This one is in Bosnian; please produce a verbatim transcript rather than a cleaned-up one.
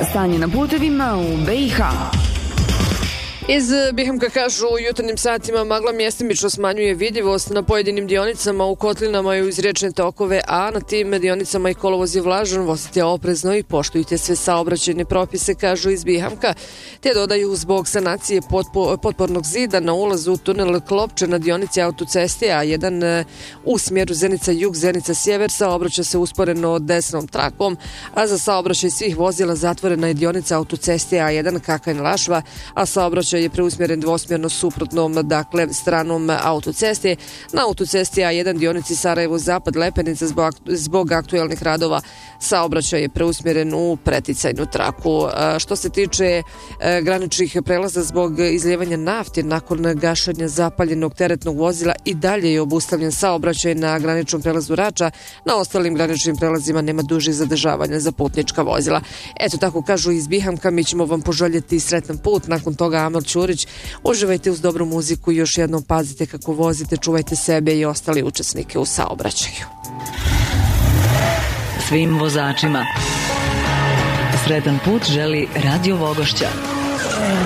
stanje na putevima u B i H. Iz Bihamka kažu u jutarnjim satima magla mjestimično smanjuje vidljivost na pojedinim dionicama u kotlinama i uz riječne tokove, a na tim dionicama i kolovoz je vlažan, vozite oprezno i poštujte sve saobraćajne propise, kažu iz Bihamka, te dodaju zbog sanacije potpo, potpornog zida na ulazu u tunel Klopče na dionici autoceste A jedan u smjeru Zenica-Jug, Zenica-Sjever saobraća se usporeno desnom trakom, a za saobraćaj svih vozila zatvorena je dionica autoceste A jedan Kakanj-Lašva, a saobraćaj je preusmjeren dvosmjerno suprotnom, dakle, stranom autoceste. Na autocesti A jedan dionici Sarajevo-Zapad Lepenica zbog, zbog aktuelnih radova saobraćaj je preusmjeren u preticajnu traku. Što se tiče e, graničnih prelaza zbog izlijevanja nafte nakon gašanja zapaljenog teretnog vozila i dalje je obustavljen saobraćaj na graničnom prelazu Rača. Na ostalim graničnim prelazima nema dužih zadržavanja za putnička vozila. Eto, tako kažu iz Bihamka, mi ćemo vam poželjeti sretan put. Nakon toga Amel Ćurić. Uživajte uz dobru muziku i još jednom pazite kako vozite, čuvajte sebe i ostali učesnike u saobraćaju. Svim vozačima sretan put želi Radio Vogošća.